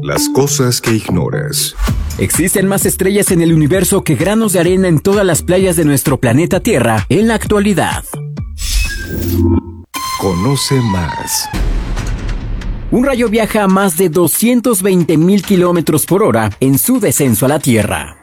Las cosas que ignoras. Existen más estrellas en el universo que granos de arena en todas las playas de nuestro planeta Tierra en la actualidad. Conoce más. Un rayo viaja a más de 220,000 kilómetros por hora en su descenso a la Tierra.